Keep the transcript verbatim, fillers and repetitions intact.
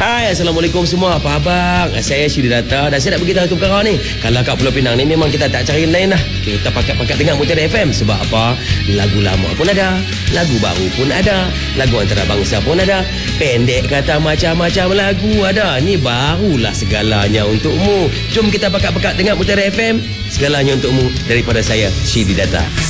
Hai, Assalamualaikum semua. Apa abang? Saya Syedi Data dan saya nak beritahu satu perkara ni. Kalau kat Pulau Pinang ni memang kita tak cari lain lah. Kita pakat-pakat dengar Mutiara F M. Sebab apa? Lagu lama pun ada, lagu baru pun ada, lagu antarabangsa pun ada. Pendek kata macam-macam lagu ada. Ni barulah segalanya untukmu. Jom kita pakat-pakat dengar Mutiara F M. Segalanya untukmu daripada saya, Syedi Data.